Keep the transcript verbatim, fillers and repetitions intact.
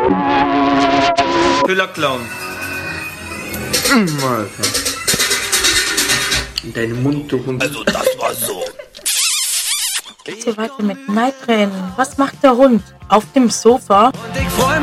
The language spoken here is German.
Köhler-Clown. Alter. Dein Mund, du Hund. Also das war so. So weiter mit Neidrennen. Was macht der Hund? Auf dem Sofa? Und ich freu